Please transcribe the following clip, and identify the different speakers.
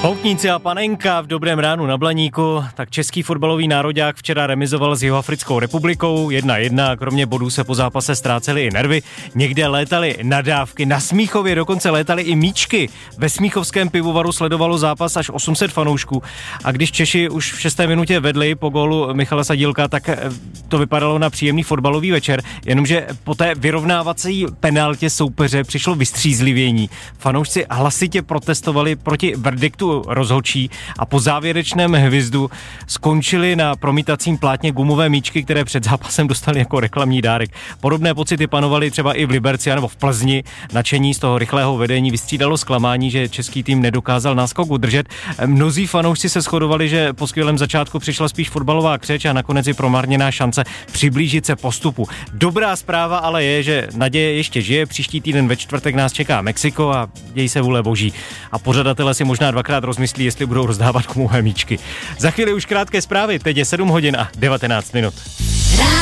Speaker 1: Poutníci a panenka v dobrém ránu na Blaníku. Tak český fotbalový nároďák včera remizoval s Jihoafrickou republikou 1-1. Kromě bodů se po zápase ztrácely i nervy. Někde létaly nadávky, na Smíchově dokonce létaly i míčky. Ve smíchovském pivovaru sledovalo zápas až 800 fanoušků. A když Češi už v 6. minutě vedli po gólu Michala Sadílka, tak to vypadalo na příjemný fotbalový večer. Jenomže po té vyrovnávací penaltě soupeře přišlo vystřízlivění. Fanoušci hlasitě protestovali proti verdiktu rozhodčí a po závěrečném hvizdu skončili na promítacím plátně gumové míčky, které před zápasem dostali jako reklamní dárek. Podobné pocity panovaly třeba i v Liberci nebo v Plzni. Nadšení z toho rychlého vedení vystřídalo zklamání, že český tým nedokázal náskok udržet. Mnozí fanoušci se shodovali, že po skvělém začátku přišla spíš fotbalová křeč a nakonec i promarněná šance přiblížit se postupu. Dobrá zpráva ale je, že naděje ještě žije. Příští týden ve čtvrtek nás čeká Mexiko a děj se vůle boží. A pořadatelé si možná dvakrát rozmyslí, jestli budou rozdávat gumové míčky. Za chvíli už krátké zprávy, teď je 7 hodin a 19 minut.